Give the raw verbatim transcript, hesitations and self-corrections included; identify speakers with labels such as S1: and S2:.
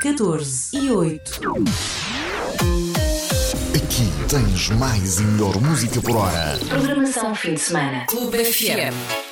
S1: catorze e oito.
S2: Aqui tens mais e melhor música por hora.
S1: Programação fim de semana.
S3: Clube F M.